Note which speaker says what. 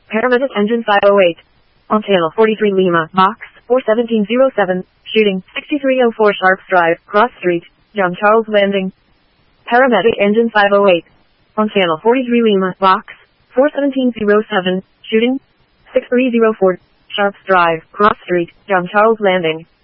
Speaker 1: Paramedic Engine 508. On channel 43 Lima, box 41707, shooting 6304 Sharps Drive, Cross Street, John Charles Landing. Paramedic Engine 508. On channel 43 Lima, box 41707, shooting 6304 Sharps Drive, Cross Street, John Charles Landing.